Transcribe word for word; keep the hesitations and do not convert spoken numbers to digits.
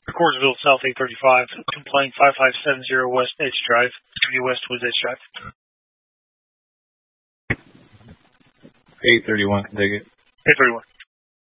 Corsville South eight thirty-five. Complaint five five seven zero West Edge Drive. Activity West was Edge Drive. eight thirty-one, can take it. eight thirty-one.